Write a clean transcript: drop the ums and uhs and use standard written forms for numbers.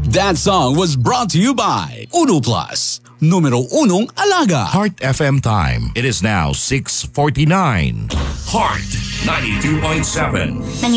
That song was brought to you by Uno Plus, numero unong alaga. Heart FM time. It is now 6:49. Heart 92.7.